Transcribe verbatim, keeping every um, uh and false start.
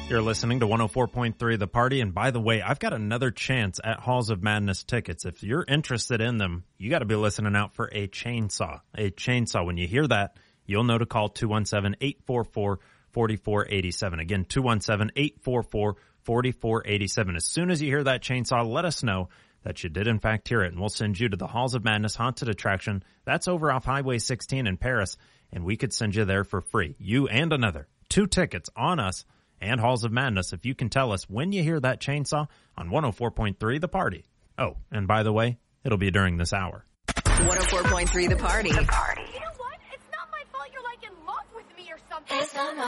You're listening to one oh four point three The Party, and by the way, I've got another chance at Halls of Madness tickets. If you're interested in them, you got to be listening out for a chainsaw. A chainsaw. When you hear that, you'll know to call two one seven, eight four four, four four eight seven. Again, two one seven, eight four four, four four eight seven. As soon as you hear that chainsaw, let us know that you did in fact hear it, and we'll send you to the Halls of Madness Haunted Attraction. That's over off Highway sixteen in Paris, and we could send you there for free. You and another. Two tickets on us and Halls of Madness if you can tell us when you hear that chainsaw on one oh four point three The Party. Oh, and by the way, it'll be during this hour. one oh four point three The Party. The Party. You know what? It's not my fault you're like in love with me or something. It's not my